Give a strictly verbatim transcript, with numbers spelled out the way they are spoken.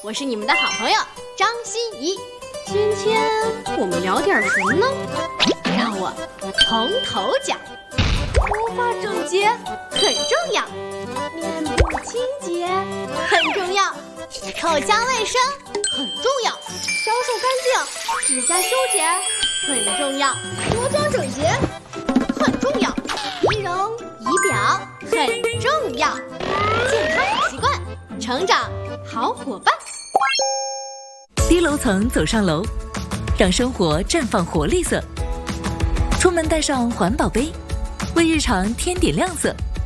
我是你们的好朋友张欣怡。今天我们聊点什么呢？让我从头讲。头发整洁很重要，面部清洁很重要，口腔卫生很重要，销售干净，指甲修剪很重要，着装整洁很重要，仪容仪表很重要，健康好习惯，成长好伙伴。 低楼层走上楼，让生活绽放活力色。出门带上环保杯，为日常添点亮色。